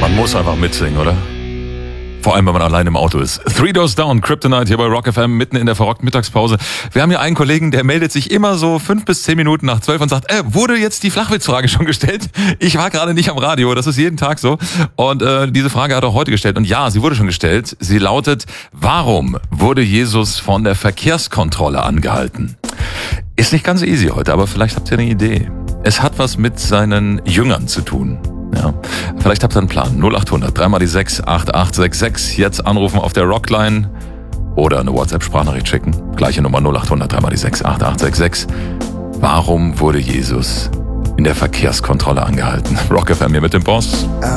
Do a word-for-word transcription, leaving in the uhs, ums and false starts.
Man muss einfach mitsingen, oder? Vor allem, wenn man allein im Auto ist. Three Doors Down, Kryptonite hier bei Rock F M, mitten in der verrockten Mittagspause. Wir haben hier einen Kollegen, der meldet sich immer so fünf bis zehn Minuten nach zwölf und sagt, äh, wurde jetzt die Flachwitzfrage schon gestellt? Ich war gerade nicht am Radio, das ist jeden Tag so. Und äh, diese Frage hat er auch heute gestellt. Und ja, sie wurde schon gestellt. Sie lautet, warum wurde Jesus von der Verkehrskontrolle angehalten? Ist nicht ganz easy heute, aber vielleicht habt ihr eine Idee. Es hat was mit seinen Jüngern zu tun. Ja, vielleicht habt ihr einen Plan. null acht hundert, drei mal die sechs, acht acht sechs sechs. Jetzt anrufen auf der Rockline oder eine WhatsApp-Sprachnachricht schicken. Gleiche Nummer null acht hundert, drei mal die sechs, acht acht sechs sechs. Warum wurde Jesus in der Verkehrskontrolle angehalten? Rock F M hier mit dem Boss.